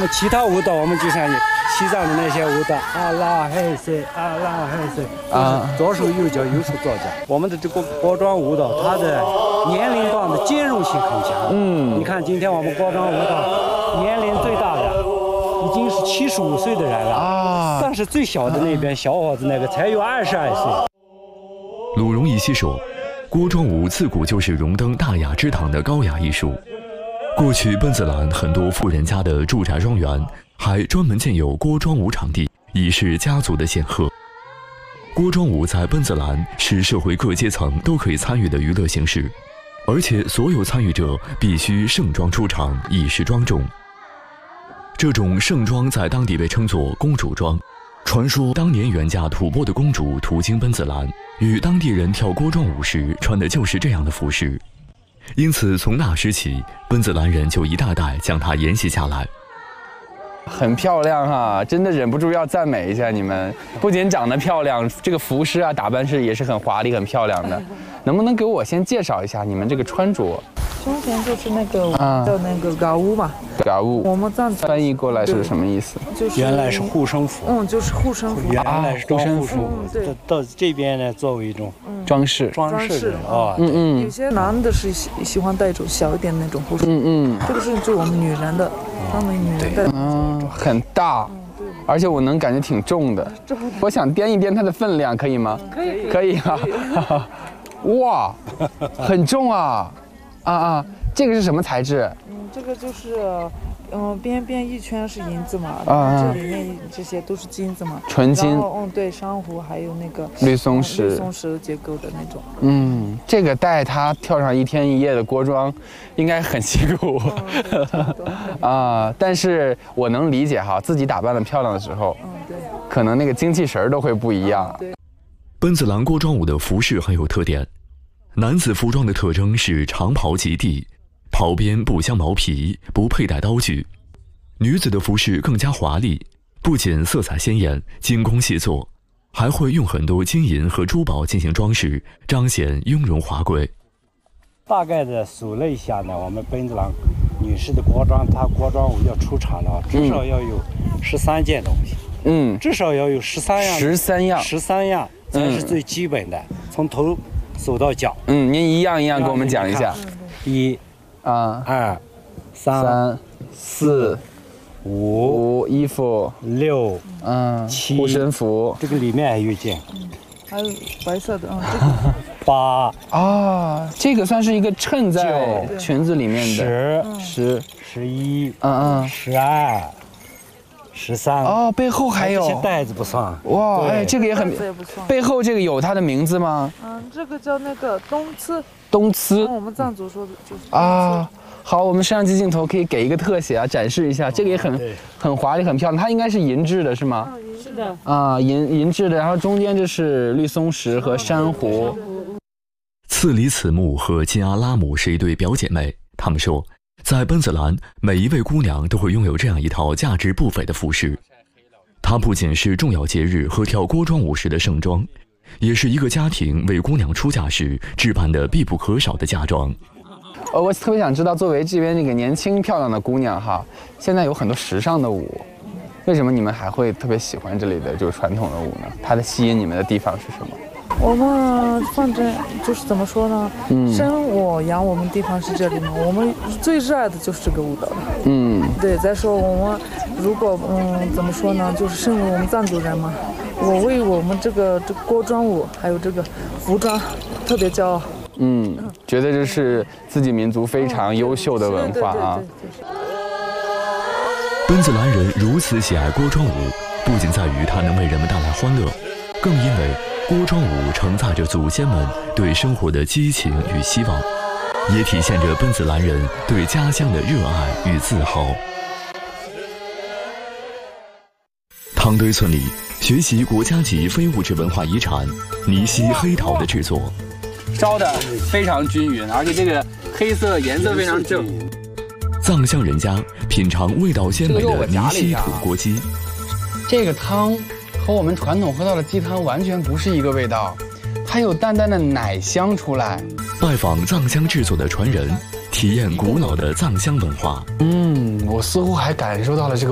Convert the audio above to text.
们其他舞蹈，我们就像西藏的那些舞蹈，阿拉嘿塞，阿拉嘿塞，啊，左手右脚，右手左脚。我们的这个锅庄舞蹈，它的年龄段的兼容性很强。你看今天我们锅庄舞蹈年龄最大的已经是75岁的人了啊，但是最小的那边小伙子那个才有22岁。 鲁荣仪西说，锅庄舞自古就是荣登大雅之堂的高雅艺术。过去奔子栏很多富人家的住宅庄园还专门建有锅庄舞场地，以示家族的显赫。锅庄舞在奔子栏是社会各阶层都可以参与的娱乐形式，而且所有参与者必须盛装出场，以示庄重。这种盛装在当地被称作公主装。传说当年远嫁吐蕃的公主途经奔子栏，与当地人跳锅庄舞时穿的就是这样的服饰，因此从那时起，奔子栏人就一代代将它沿袭下来。 很漂亮哈，真的忍不住要赞美一下你们，不仅长得漂亮，这个服饰啊打扮是也是很华丽很漂亮的。能不能给我先介绍一下你们这个穿着？ 胸前就是那个叫那个嘎乌嘛， 嘎乌， 我们藏翻译过来是什么意思？ 就是原来是护身符， 就是护身符， 原来是护身符， 对， 到这边呢作为一种装饰啊， 有些男的是喜欢戴一种小一点那种护身符，这个是就我们女人的，他们女人戴的， 很大。而且我能感觉挺重的，我想掂一掂它的分量，可以吗？可以啊！哇，很重啊！这个是什么材质？ 这个就是，边边一圈是银子嘛，这里面这些都是金子嘛， 纯金。 然后对，珊瑚还有那个绿松石， 绿松石结构的那种。 这个带它跳上1天1夜的锅庄，应该很辛苦但是我能理解哈，自己打扮得漂亮的时候， 对， 可能那个精气神都会不一样。 奔子栏锅庄舞的服饰很有特点，男子服装的特征是长袍及地，袍边不镶毛皮，不佩戴刀具。女子的服饰更加华丽，不仅色彩鲜艳、精工细作，还会用很多金银和珠宝进行装饰，彰显雍容华贵。 大概的数了一下呢，我们奔子栏女士的锅庄，她锅庄舞要出场了，至少要有13件东西。至少要有13样才是最基本的，从头数到脚。 您一样一样给我们讲一下。 1、2、3、4、5， 衣服 6、7， 护身符。 这个里面还有一件， 还有白色的 8。 这个算是一个衬在裙子里面的。 10、11、12。13 背后还有这些带子不算哇，这个也很背后这个有它的名字吗？ 这个叫那个东葭， 我们藏族说的就是好，我们摄像机镜头可以给一个特写展示一下，这个也很华丽很漂亮，它应该是银质的是吗？ 是的银质的，然后中间这是绿松石和珊瑚。 次里此木和金阿拉姆是一对表姐妹，她们说在奔子栏，每一位姑娘都会拥有这样一套价值不菲的服饰。它不仅是重要节日和跳锅庄舞时的盛装，也是一个家庭为姑娘出嫁时置办的必不可少的嫁妆。 我特别想知道，作为这边那个年轻漂亮的姑娘哈，现在有很多时尚的舞，为什么你们还会特别喜欢这里的这个传统的舞呢？它的吸引你们的地方是什么？ 我们反正就是怎么说呢？生我养我们地方是这里嘛，我们最热爱的就是这个舞蹈。对。再说我们如果怎么说呢？就是身为我们藏族人嘛，我为我们这个锅庄舞还有这个服装特别骄傲。 觉得这是自己民族非常优秀的文化啊。 奔子栏人如此喜爱锅庄舞，不仅在于它能为人们带来欢乐，更因为锅庄舞承载着祖先们对生活的激情与希望，也体现着奔子栏人对家乡的热爱与自豪。汤堆村里学习国家级非物质文化遗产尼西黑陶的制作， 烧的非常均匀，而且这个黑色颜色非常正。 藏乡人家品尝味道鲜美的尼西土锅鸡， 这个汤和我们传统喝到的鸡汤完全不是一个味道，它有淡淡的奶香出来。 拜访藏香制作的传人，体验古老的藏香文化。 我似乎还感受到了这个